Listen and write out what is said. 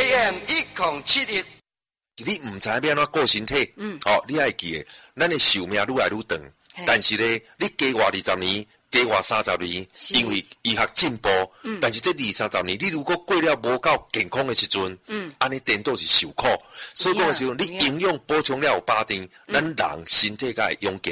AM1071。 你唔知要安怎顾身体，你爱记的，咱的寿命愈来愈长，但是咧，你加活20年，加活30年，因为医学进步，但是这20-30年，你如果过了无够健康的时阵，安尼颠倒是受苦。所以讲的时候，你营养补充了有饱甜，咱人身体才会勇健。